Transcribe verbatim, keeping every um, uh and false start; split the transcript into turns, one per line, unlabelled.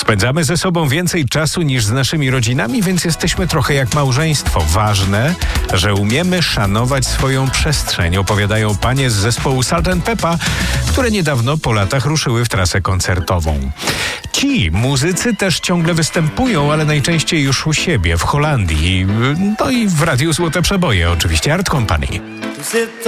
Spędzamy ze sobą więcej czasu niż z naszymi rodzinami, więc jesteśmy trochę jak małżeństwo. Ważne, że umiemy szanować swoją przestrzeń, opowiadają panie z zespołu Salt and Peppa, które niedawno po latach ruszyły w trasę koncertową. Ci muzycy też ciągle występują, ale najczęściej już u siebie, w Holandii. No i w Radiu Złote Przeboje oczywiście, Art Company.